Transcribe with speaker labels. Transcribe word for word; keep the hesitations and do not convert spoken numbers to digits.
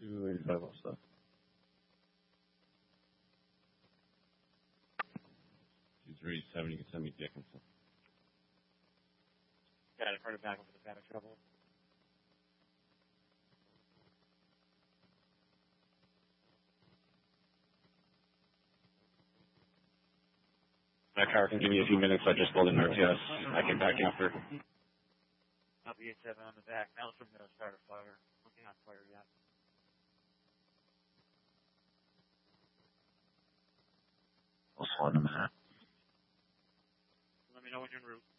Speaker 1: two eighty-five also. two three seven, you can send me Dickinson.
Speaker 2: Got it, heard it back over the back of trouble.
Speaker 1: My car can give me a few minutes. I just pulled in R T S. I can back after.
Speaker 2: I'll be eight seven on the back. Now from the starter fire. Looking on fire yet.
Speaker 1: I'll slot in a minute.
Speaker 2: Let me know when you're en route.